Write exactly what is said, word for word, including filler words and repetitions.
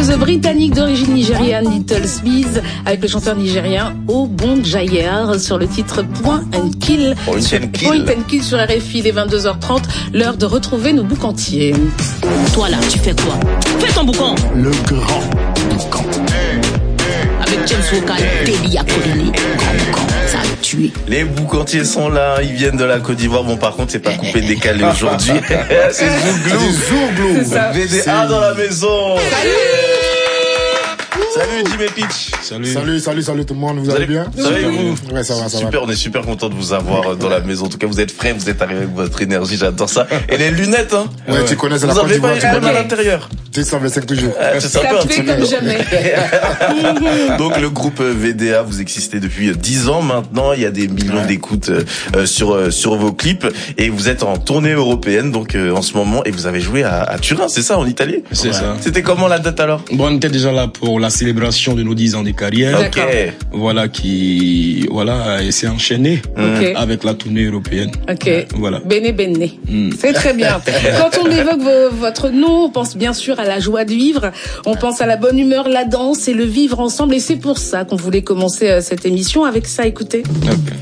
chanteuse britannique d'origine nigériane Little Smith avec le chanteur nigérien Obonjayar sur le titre Point and Kill. Point sur, and Kill. Point and Kill sur R F I, les vingt-deux heures trente, l'heure de retrouver nos boucantiers. Toi là, tu fais quoi? Fais ton boucan. Le grand boucan. Avec James Vocal, Baby Apollini, grand boucan, ça a tué. Les boucantiers sont là, ils viennent de la Côte d'Ivoire. Bon, par contre, c'est pas coupé décalé aujourd'hui. C'est Zouglou. Zouglou. V D A dans la maison. Salut Jim et Pitch. Salut. Salut, salut, salut tout le monde. Vous, vous allez bien? Ça va, vous? Ouais, ça va, ça super, va. on est super content de vous avoir dans la maison. En tout cas, vous êtes frais, vous êtes arrivé avec votre énergie, j'adore ça. Et les lunettes, hein. Ouais, ouais. Tu connais, c'est la Vous Côte avez pas d'Ivoire. les rêves à l'intérieur. T cent vingt-cinq toujours. Ah, c'est sympa, Ça fait comme jamais. Donc le groupe V D A, vous existez depuis dix ans maintenant. Il y a des millions ouais. d'écoutes euh, sur euh, sur vos clips et vous êtes en tournée européenne donc euh, en ce moment et vous avez joué à, à Turin, c'est ça, en Italie? C'est ouais. ça. C'était comment la date alors? Bon, on était déjà là pour la célébration de nos dix ans de carrière. Ok. Voilà qui voilà et s'est enchaîné okay. avec la tournée européenne. Ok. Voilà. Bene bene. Mm. C'est très bien. Quand on évoque vo- votre nom, on pense bien sûr à la joie de vivre, on pense à la bonne humeur, la danse et le vivre ensemble. Et c'est pour ça qu'on voulait commencer euh, cette émission avec ça. Écoutez. Okay.